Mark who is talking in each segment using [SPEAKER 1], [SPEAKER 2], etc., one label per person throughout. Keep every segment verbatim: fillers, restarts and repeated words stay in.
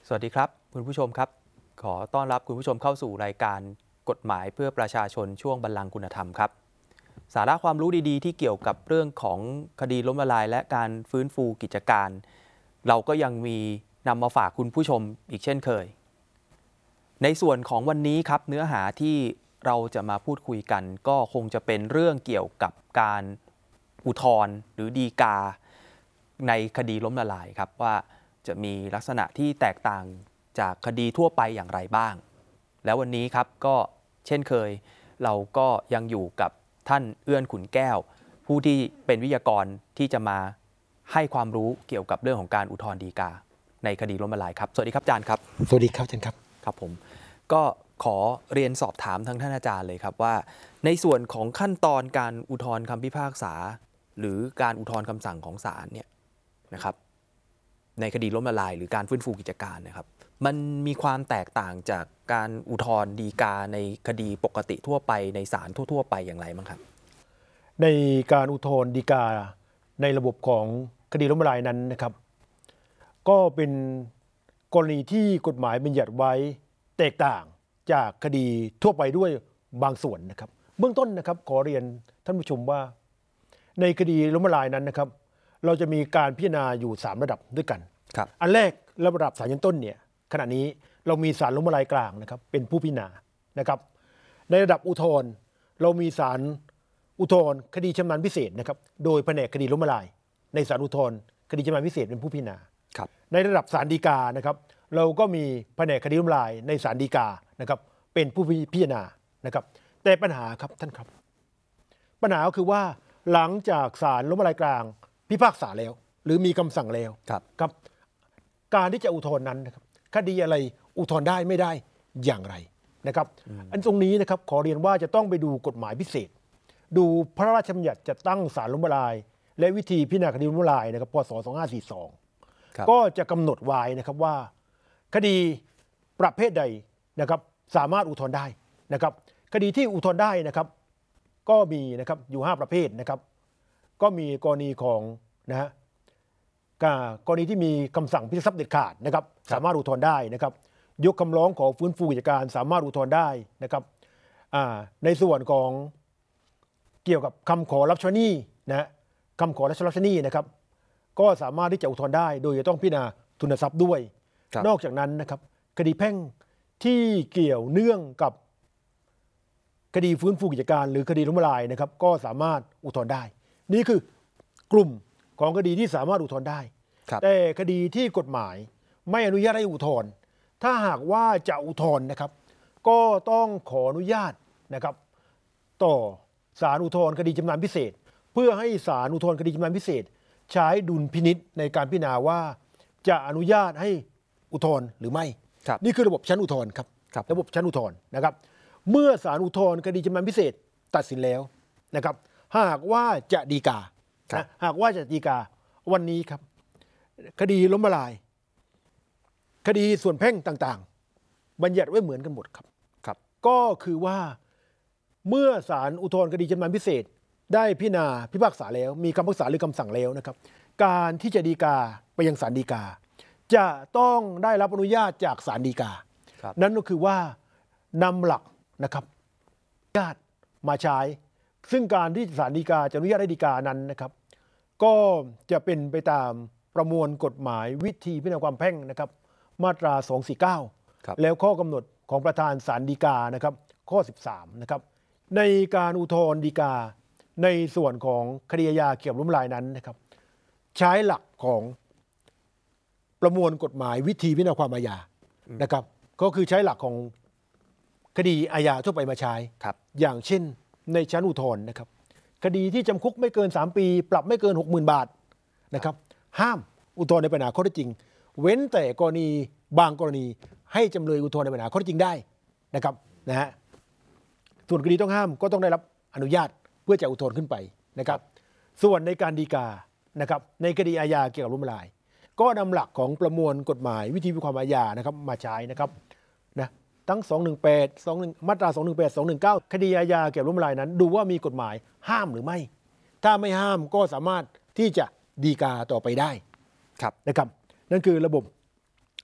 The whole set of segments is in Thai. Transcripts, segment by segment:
[SPEAKER 1] สวัสดีครับคุณผู้ชมครับขอต้อนรับคุณผู้ชมเข้าสู่รายการกฎหมายเพื่อประชาชนช่วงบัลลังก์คุณธรรมครับสาระความรู้ดีๆที่เกี่ยวกับเรื่องของคดีล้มละลายและการฟื้นฟูกิจการ เราก็ยังมีนำมาฝากคุณผู้ชมอีกเช่นเคยในส่วนของวันนี้ครับเนื้อหาที่เราจะมาพูดคุยกันก็คงจะเป็นเรื่องเกี่ยวกับการอุทธรณ์หรือฎีกาในคดีล้มละลายครับว่าจะมีลักษณะที่แตกต่างจากคดีทั่วไปอย่างไรบ้างแล้ววันนี้ครับก็เช่นเคยเราก็ยังอยู่กับท่านเอื้อนขุนแก้วผู้ที่เป็นวิทยากรที่จะมาให้ความรู้เกี่ยวกับเรื่องของการอุทธรณ์ฎีกาในคดีล้มละลายครับสวัสดีครับอาจารย์ครับ
[SPEAKER 2] สวัสดีครับอาจารย์ครับ
[SPEAKER 1] ครับผมก็ขอเรียนสอบถามทั้งท่านอาจารย์เลยครับว่าในส่วนของขั้นตอนการอุทธรณ์คำพิพากษาหรือการอุทธรณ์คำสั่งของศาลเนี่ยนะครับในคดีล้มละลายหรือการฟื้นฟูกิจการนะครับมันมีความแตกต่างจากการอุทธรณ์ฎีกาในคดีปกติทั่วไปในศาลทั่วๆไปอย่างไรบ้างครับ
[SPEAKER 2] ในการอุทธรณ์ฎีกาในระบบของคดีล้มละลายนั้นนะครับก็เป็นกรณีที่กฎหมายบัญญัติไว้แตกต่างจากคดีทั่วไปด้วยบางส่วนนะครับเบื้องต้นนะครับขอเรียนท่านผู้ชมว่าในคดีล้มละลายนั้นนะครับเราจะมีการพิจารณาอยู่สามระดับด้วยกัน
[SPEAKER 1] ครับ
[SPEAKER 2] อันแรกระดับศาลชั้นต้นเนี่ยขณะนี้เรามีศาลล้มละลายกลางนะครับเป็นผู้พิจารณานะครับในระดับอุทธรณ์เรามีศาลอุทธรณ์คดีชำนาญพิเศษนะครับโดยแผนกคดีล้มละลายในศาลอุทธรณ์คดีชำนาญพิเศษเป็นผู้พิจารณาในระดับศาลฎีกานะครับเราก็มีแผนกคดีล้มละลายในศาลฎีกานะครับเป็นผู้พิจารณานะครับแต่ปัญหาครับท่านครับปัญหาก็คือว่าหลังจากศาลล้มละลายกลางพิพากษาแล้วหรือมีคำสั่งแล้ว
[SPEAKER 1] ครับ
[SPEAKER 2] ครับการที่จะอุทธรณ์นั้นนะครับคดีอะไรอุทธรณ์ได้ไม่ได้อย่างไรนะครับอันตรงนี้นะครับขอเรียนว่าจะต้องไปดูกฎหมายพิเศษดูพระราชบัญญัติจัดตั้งศาลล้มละลายและวิธีพิจารณาคดีล้มละลายนะครับพ.ศ. สองพันห้าร้อยสี่สิบสองก็จะกำหนดไว้นะครับว่าคดีประเภทใดนะครับสามารถอุทธรณ์ได้นะครับคดีที่อุทธรณ์ได้นะครับก็มีนะครับอยู่ห้าประเภทนะครับก็มีกรณีของนะฮะกรณีที่มีคำสั่งพิทักษ์ทรัพย์เด็ดขาดนะครับสามารถอุทธรณ์ได้นะครับยกคำร้องขอฟื้นฟูกิจการสามารถอุทธรณ์ได้นะครับในส่วนของเกี่ยวกับคำขอรับชำระหนี้นะคำขอรับชำระหนี้นะครับก็สามารถที่จะอุทธรณ์ได้โดยจะต้องพิจารณาทุนทรัพย์ด้วยนอกจากนั้นนะครับคดีแพ่งที่เกี่ยวเนื่องกับคดีฟื้นฟูกิจการหรือคดีล้มละลายนะครับก็สามารถอุทธรณ์ได้นี่คือกลุ่มของคดีที่สามารถอุทธรณ์ได้แต่คดีที่กฎหมายไม่อนุญาตให้อุทธรณ์ถ้าหากว่าจะอุทธรณ์นะครับก็ต้องขออนุญาตนะครับต่อศาลอุทธรณ์คดีชำนาญพิเศษเพื่อให้ศาลอุทธรณ์คดีชำนาญพิเศษใช้ดุลพินิจในการพิจารณาว่าจะอนุญาตให้อุทธรณ์หรือไม่นี่คือระบบชั้นอุทธรณ์ครับระบบชั้นอุทธรณ์นะครับเมื่อศาลอุทธรณ์คดีชำนาญพิเศษตัดสินแล้วนะครับหากว่าจะฎีกานะหากว่าจะฎีกาวันนี้ครับคดีล้มละลายคดีส่วนแพ่งต่างๆบัญญัติไว้เหมือนกันหมดครับ
[SPEAKER 1] ครับ
[SPEAKER 2] ก็คือว่าเมื่อศาลอุทธรณ์คดีชำนาญพิเศษได้พิจารณาพิพากษาแล้วมีคำพิพากษาหรือคำสั่งแล้วนะครับการที่จะฎีกาไปยังศาลฎีกาจะต้องได้รับอนุญาตจากศาลฎีกานั่นก็คือว่านำหลักนะครับญาติมาใช้ซึ่งการที่ศาลฎีกาจะอนุญาตให้ฎีกานั้นนะครับก็จะเป็นไปตามประมวลกฎหมายวิธีพิจารณาความแพ่งนะครับมาตราสองร้อยสี่สิบเก้าแล้วข้อกำหนดของประธานศาลฎีกานะครับข้อสิบสามนะครับในการอุทธรณ์ฎีกาในส่วนของคดีอาญาเกี่ยวกับล้มละลายนั้นนะครับใช้หลักของประมวลกฎหมายวิธีพิจารณาความอาญานะครับก็คือใช้หลักของคดีอาญาทั่วไปมาใช้อย่างเช่นในชั้นอุทธรณ์นะครับคดีที่จำคุกไม่เกินสามปีปรับไม่เกิน หกหมื่น บาทนะครับห้ามอุทธรณ์ในปัญหาข้อเท็จจริงเว้นแต่กรณีบางกรณีให้จำเลยอุทธรณ์ในปัญหาข้อเท็จจริงได้นะครับนะฮะส่วนคดีต้องห้ามก็ต้องได้รับอนุญาตเพื่อจะอุทธรณ์ขึ้นไปนะครับส่วนในการฎีกานะครับในคดีอาญาเกี่ยวกับล้มละลายก็นำหลักของประมวลกฎหมายวิธีพิจารณาความอาญานะครับมาใช้นะครับนะทั้งสองร้อยสิบแปด สองมาตราสองร้อยสิบแปด สองร้อยสิบเก้าคดีอาญาเกี่ยวกับล้มละลายนั้นดูว่ามีกฎหมายห้ามหรือไม่ถ้าไม่ห้ามก็สามารถที่จะฎีกาต่อไปได้นะครับนั่นคือระบบ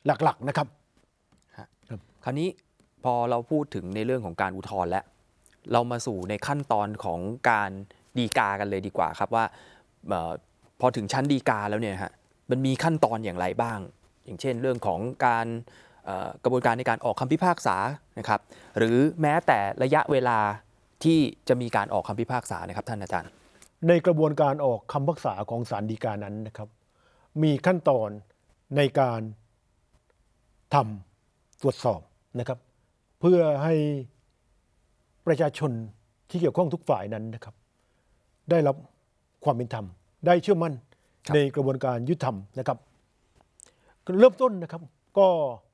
[SPEAKER 2] หลักๆนะครับ
[SPEAKER 1] คราวนี้พอเราพูดถึงในเรื่องของการอุทธรณ์แล้วเรามาสู่ในขั้นตอนของการฎีกากันเลยดีกว่าครับว่าเอ่อพอถึงชั้นฎีกาแล้วเนี่ยฮะมันมีขั้นตอนอย่างไรบ้าง อย่างเช่นเรื่องของการเอ่อกระบวนการในการออกคำพิพากษานะครับหรือแม้แต่ระยะเวลาที่จะมีการออกคำพิพากษานะครับท่านอาจารย์
[SPEAKER 2] ในกระบวนการออกคำพิพากษาของศาลฎีกานั้นนะครับ มีขั้นตอนในการทำตรวจสอบนะครับ เพื่อให้ประชาชนที่เกี่ยวข้องทุกฝ่ายนั้นนะครับ ได้รับความเป็นธรรม ได้เชื่อมั่นในกระบวนการยุติธรรมนะครับ เริ่มต้นนะครับก็